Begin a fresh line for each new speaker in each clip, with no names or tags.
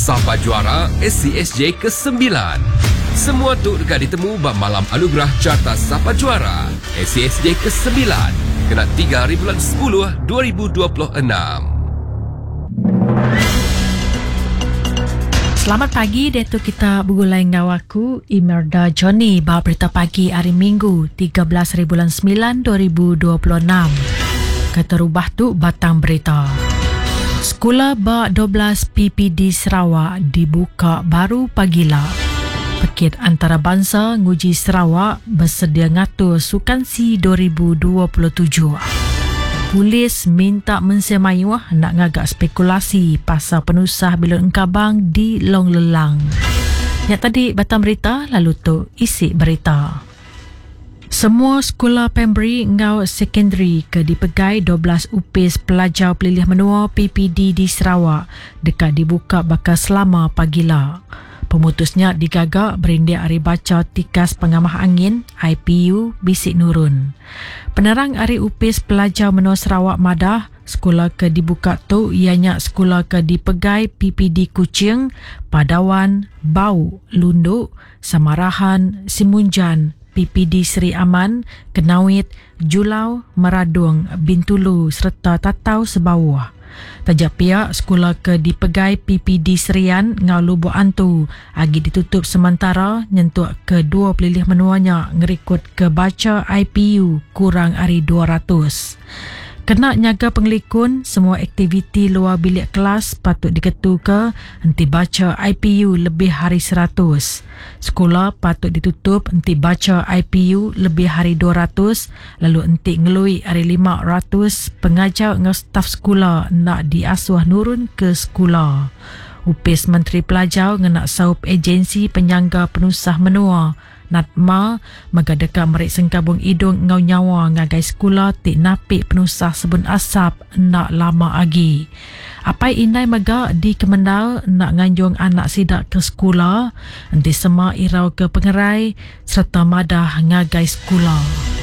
Sapa Juara SCSJ ke-9. Semua tu dekat ditemu bab malam anugerah Carta Sapa Juara SCSJ ke-9 kena 3 hari bulan 10 2026.
Selamat pagi, Datuk kita bergulai dengan aku Imelda Johnny bahawa berita pagi hari Minggu 13 hari bulan 9 2026. Keterubah tu batang berita. Sekolah Ba-12 PPD Sarawak dibuka baru pagila. Pekit Antarabangsa nguji Sarawak bersedia ngatur Sukansi 2027. Polis minta mensemayuah nak ngagak spekulasi pasal penusah bilon Engkabang di Long Lelang. Yang tadi batang berita, lalu tu isi berita. Semua sekolah primary ngau secondary ke dipegai 12 upis pelajar pelilih menua PPD di Sarawak dekat dibuka bakal selama pagila. Pemutusnya digagak berindia hari baca tikas pengamah angin IPU Bisik Nurun. Penerang hari upis pelajar menua Sarawak Madah sekolah ke dibuka tu ianya sekolah ke dipegai PPD Kuching, Padawan, Bau, Lunduk, Samarahan, Simunjan, PPD Seri Aman, Kenawit, Julau, Meradung, Bintulu serta Tatau Sebawah. Tajak pihak sekolah ke dipegai PPD Serian ngau Lubuk Antu agi ditutup sementara nyentuh ke dua pelilih menuanya ngerikut ke baca IPU kurang hari 200. Kena nyaga pengelikun, semua aktiviti luar bilik kelas patut diketu ke henti baca IPU lebih hari 100. Sekolah patut ditutup henti baca IPU lebih hari 200, lalu henti ngelui hari 500 pengajar dengan staf sekolah nak diasuh nurun ke sekolah. Upis Menteri Pelajar ngenak saup agensi penyangga penusah menua Natma megadeka merik sengkabung hidung ngau nyawa ngagai sekolah tik napik penusah sebun asap nak lama lagi. Apai indai mega di Kemendal nak nganjung anak sidak ke sekolah, nanti sema irau ke pengerai serta madah ngagai sekolah.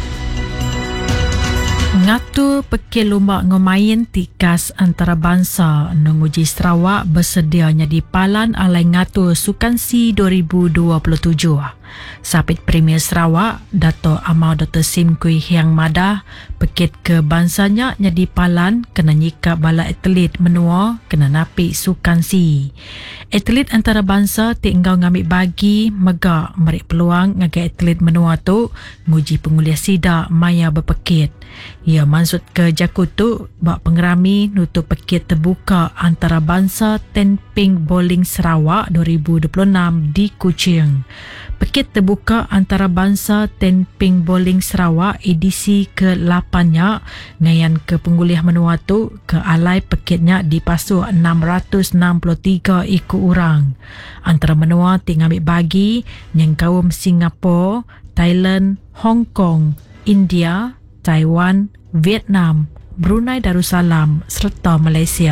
Ngatur pekil lomba ngomain tikas antarabangsa menguji Sarawak bersedianya di Palan alai ngatur Sukansi 2027. Sapit Premier Sarawak, Dato' Amau Dr. Sim Kui Hiang Madah, pekit ke bangsanya nyadi Palan kena nyikap bala atlet menua kena napi Sukansi. Atlet antarabangsa tinggal ngambil bagi megak merik peluang ngagai atlet menua tu nguji penguliah sidak maya berpekit. Ia maksud ke Jakutu bak pengerami nutup pekit terbuka antarabangsa Tenping Bowling Sarawak 2026 di Kuching. Pekit terbuka antarabangsa Tenping Bowling Sarawak edisi ke-8-nya ngayan ke penguliah menua tu ke alai pekitnya dipasuk 663 ikut orang. Antara menua ting ambil bagi yang kaum Singapura, Thailand, Hong Kong, India, Taiwan, Vietnam, Brunei Darussalam serta Malaysia.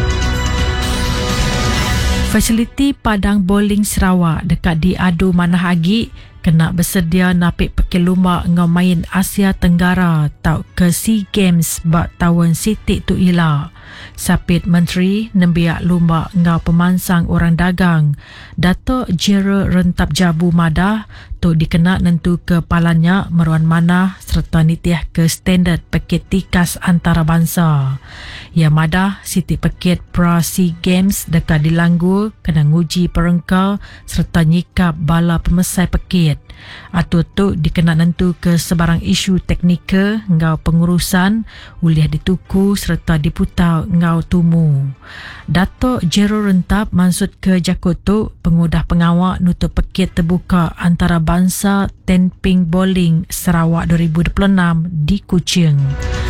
Fasiliti Padang Bowling Sarawak dekat di Adu Manahagi kena bersedia napik pekil lumba ngau main Asia Tenggara tau ke SEA Games bak tahun Siti tu ila. Sapit Menteri nembiak lumba ngau pemansang orang dagang Dato' Jero Rentap Jabu Madah tu dikena nentu ke palannya meruan manah serta nitiah ke standard pekit tikas antarabangsa. Ya Madah Siti pekit pra SEA Games dekat di Langgur kena nguji perengkau serta nyikap bala pemesai pekit. Atur tu dikena nentu ke sebarang isu teknika ngau pengurusan uliah dituku serta diputau ngau tumu. Dato' Jero Rentap maksud ke Jakut tu pengudah pengawak nutup pekit terbuka antarabangsa Tenping Bowling Sarawak 2026 di Kuching.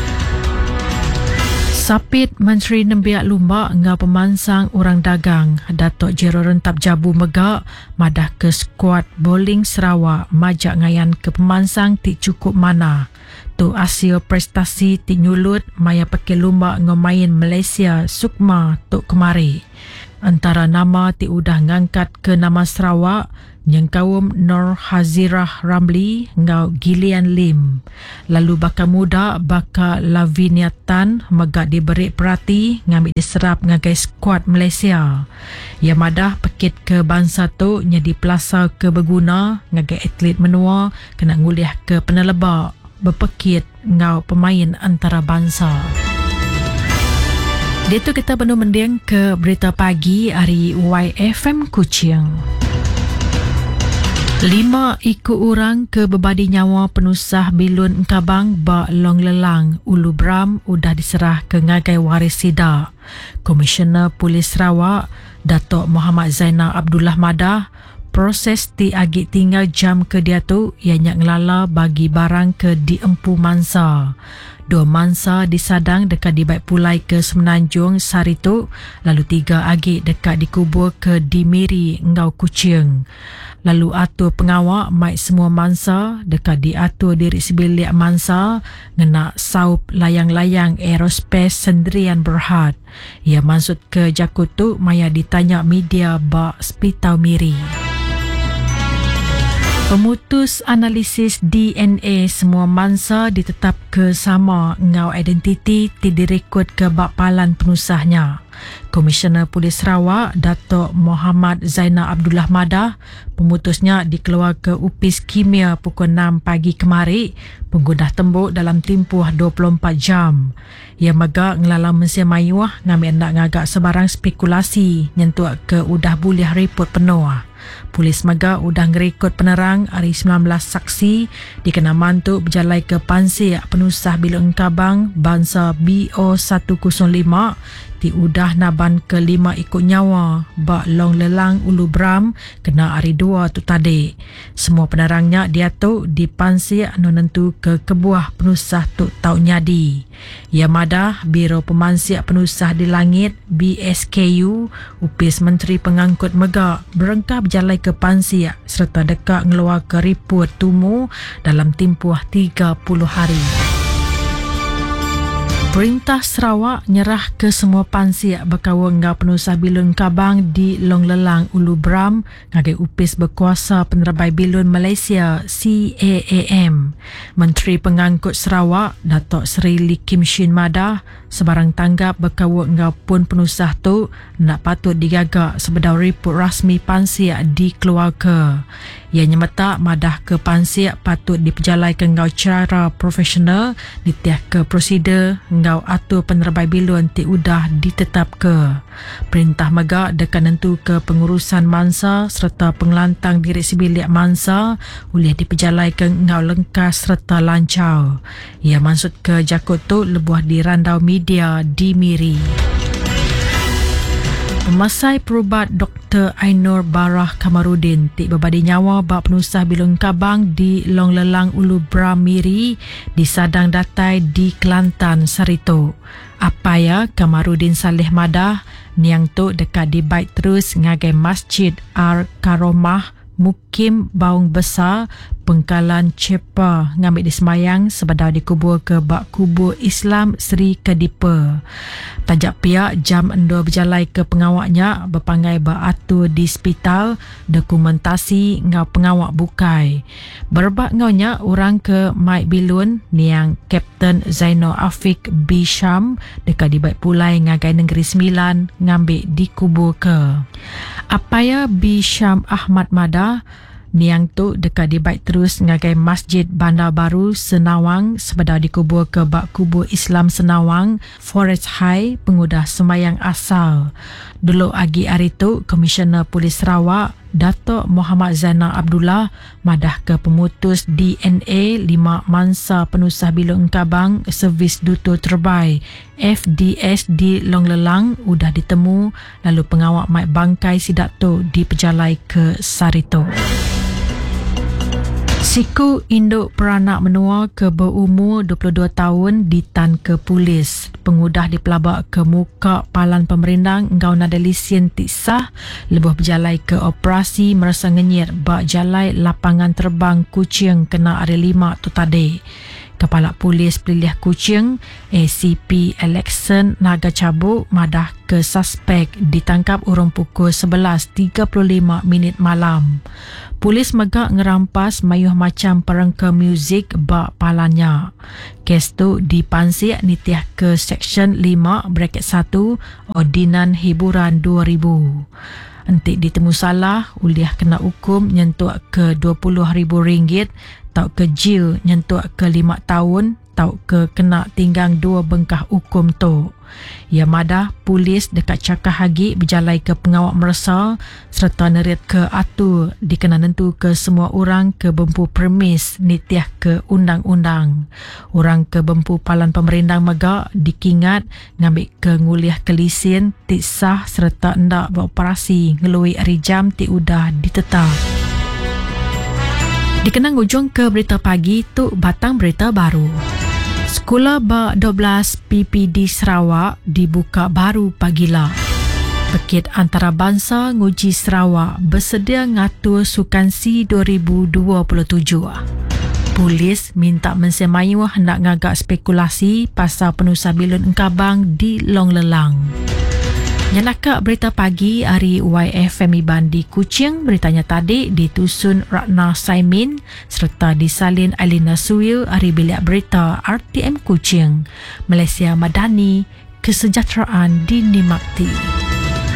Sapit Menteri Nembiak Lumba ngau pemansang orang dagang Dato' Jero Rentap Jabu Megak madah ke skuad bowling Sarawak majak ngayan ke pemansang tik cukup mana. Tu hasil prestasi tik nyulut maya pekil lumba ngau main Malaysia Sukma tuk kemari. Antara nama tik udah ngangkat ke nama Sarawak yang kaum Nur Hazirah Ramli ngau Gillian Lim. Lalu baka muda baka Lavinia Tan megak diberi perhati ngambil diserap ngagai skuad Malaysia. Ia madah pekit ke bangsa tu nyadi pelasa ke berguna ngagai atlet menua kena nguliah ke penelebak berpekit ngau pemain antarabangsa. Dia tu kita penuh mendiang ke berita pagi hari YFM Kuching. 5 ikut orang ke bebadi nyawa penusah Bilun Engkabang Bak Long Lelang Ulu Bram udah diserah ke ngagai waris sida. Komisioner Polis Sarawak Datuk Muhammad Zainal Abdullah madah proses ti agik tinggal jam ke dia tu ianya ngelala bagi barang ke diempu mansa. 2 mansa disadang dekat di Baik Pulai ke Semenanjung Saritu, lalu 3 agik dekat dikubur ke Dimiri Ngau Kuching. Lalu atur pengawak mai semua mansa dekat diatur diri sebilik mansa ngena saup layang-layang aerospace Sendirian Berhad. Ia maksud ke Jakutu maya ditanya media bak Spitau Miri. Pemutus analisis DNA semua mansa ditetap ke sama ngau identiti ti direkod ke bakpalan penusahnya. Komisioner Polis Sarawak Datuk Muhammad Zainal Abdullah madah pemutusnya dikeluar ke Upis Kimia pukul 6 pagi kemari, penggunah tembuk dalam tempoh 24 jam. Ia megak ngelala Mesia Mayuah ngambil nak ngagak sebarang spekulasi nyentuh ke udah boleh report penuh. Polis megak udah ngerekod penerang hari 19 saksi dikena mantuk berjalai ke Pansir penusah Bilun Engkabang bangsa BO105 ti udah naban ke 5 ikut nyawa Bak Long Lelang Ulu Bram kena hari 2 tu tadi. Semua penerangnya dia tu di Pansir nonentu ke kebuah penusah tu tau nyadi. Ia madah Biro Pemansir Penusah di Langit BSKU Upis Menteri Pengangkut megak berengkah berjalai ke Pansir serta dekat ngeluar ke report tumu dalam tempoh 30 hari. Perintah Sarawak nyerah ke semua pansir berkawal ngau penusah Bilun Engkabang di Long Lelang Ulu Bram ngagai upis berkuasa Penerbang Bilun Malaysia CAAM. Menteri Pengangkut Sarawak Datuk Seri Lee Kim Shin madah sebarang tanggap berkawal ngau pun penusah tu nak patut digagak sebedau report rasmi pansir dikeluar ke. Ia nyemetak madah ke pansir patut diperjalai ke ngau cara profesional ditiah ke prosedur ngau atur penerbang Bilun ti udah ditetap ke. Perintah megak dekat nentu ke pengurusan mansa serta pengelantang diri sebilik mansa boleh diperjalai ke ngau lengkas serta lancar. Ia maksud ke Jakut tu lebuah di randau media di Miri. Pemasai perubat Dr. Ainur Barah Kamarudin ti berbadi nyawa bak penusah Bilun Engkabang di Long Lelang Ulu Bram Miri disadang datai di Kelantan Sarito. Apa ya Kamarudin Saleh madah niang tu dekat di baik terus ngagai Masjid Ar-Karomah Mukim Baung Besar Pengkalan Cepa ngambil disemayang sebadau dikubur ke bak kubur Islam Sri Kedipa. Tajak pihak jam endo berjalai ke pengawaknya berpangai bak atur di hospital dokumentasi ngau pengawak bukai. Berbak ngaunya orang ke Mike Bilun niang Kapten Zainal Afiq B. Syam dekat di Baik Pulai ngagai Negeri Sembilan ngambil dikubur ke. Apaya B. Syam Ahmad madah niang tu dekat di baik terus ngagai Masjid Bandar Baru Senawang sebadau dikubur ke bak kubur Islam Senawang Forest High pengudah sembayang asal. Dulu agi hari tu Komisioner Polis Sarawak Datuk Muhammad Zainal Abdullah madah ke pemutus DNA 5 mansa penusah Bilun Engkabang servis duto terbaik FDS di Long Lelang udah ditemu lalu pengawak mai bangkai sidak tu diperjalai ke Sarito. Siku induk peranak menua ke berumur 22 tahun ditan ke polis. Pengudah dipelabak ke muka palan pemerintah engkau nada lesen tik sah lebuh berjalai ke operasi merasa ngenyir bak jalai lapangan terbang Kuching kena hari 5 tu tadi. Kepala Polis Pelilih Kuching ACP Alexon Naga Cabuk madah ke suspek ditangkap urung pukul 11.35 malam. Polis megak ngerampas mayuh macam perengka muzik bak palanya. Kes tu dipansik nitiah ke Seksyen 5/1 Ordinan Hiburan 2000. Entik ditemu salah, uliah kena hukum nyentuh ke RM20,000, tau ke jil nyentuh ke 5 tahun, tau ke kena tinggang 2 bengkah hukum tu. Ia madah polis dekat Cakah Hagi berjalai ke pengawal merasa serta nerit ke atur dikena nentu ke semua orang ke bempu premis nitiah ke undang-undang. Orang ke bempu palan pemerintah megak dikingat ngambil ke nguliah ke lesen tik sah serta hendak beroperasi ngelui hari jam tik udah ditetap. Dikenang ujung ke berita pagi tu batang berita baru. Sekolah Bak 12 PPD Sarawak dibuka baru pagilah. Pekit Antarabangsa Nguji Sarawak bersedia ngatur Sukansi 2027. Polis minta mensemayuh hendak ngagak spekulasi pasal penusah bilun engkabang di Long Lelang. Nyalaka berita pagi hari YFM Iban di Kuching, beritanya tadi ditusun Ratna Saimin serta disalin Alina Suil hari bilik berita RTM Kuching. Malaysia Madani, kesejahteraan dinikmati.